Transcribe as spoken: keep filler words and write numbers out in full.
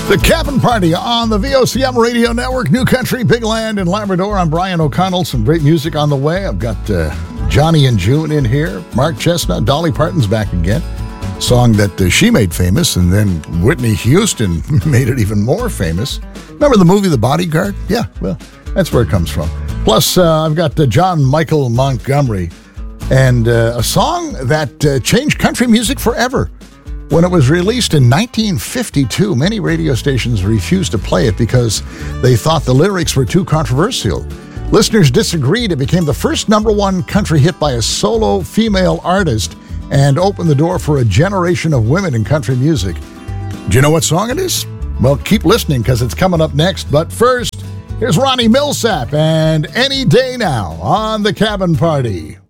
The Cabin Party on the V O C M Radio Network, New Country, Big Land, and Labrador. I'm Brian O'Connell. Some great music on the way. I've got uh, Johnny and June in here. Mark Chestnut, Dolly Parton's back again. Song that uh, she made famous, and then Whitney Houston made it even more famous. Remember the movie The Bodyguard? Yeah, well, that's where it comes from. Plus, uh, I've got uh, John Michael Montgomery, and uh, a song that uh, changed country music forever. When it was released in nineteen fifty-two, many radio stations refused to play it because they thought the lyrics were too controversial. Listeners disagreed. It became the first number one country hit by a solo female artist and opened the door for a generation of women in country music. Do you know what song it is? Well, keep listening because it's coming up next. But first, here's Ronnie Milsap and Any Day Now on The Cabin Party.